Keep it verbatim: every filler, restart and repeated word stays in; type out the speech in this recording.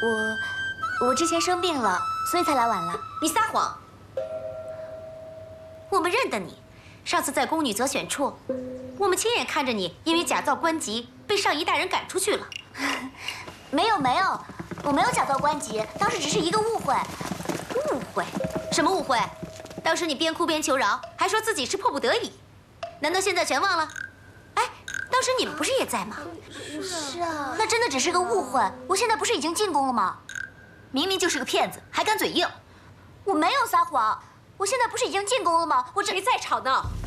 我我之前生病了，所以才来晚了。 你撒谎！我们认得你，上次在宫女择选处，我们亲眼看着你因为假造官籍被上仪大人赶出去了。 没有没有，我没有假造官籍，当时只是一个误会。 误会？什么误会？当时你边哭边求饶，还说自己是迫不得已，难道现在全忘了？哎，当时你们不是也在吗？ 是啊，那真的只是个误会。我现在不是已经进宫了吗？ 明明就是个骗子，还敢嘴硬！ 我没有撒谎，我现在不是已经进宫了吗？我这…… 别再吵闹！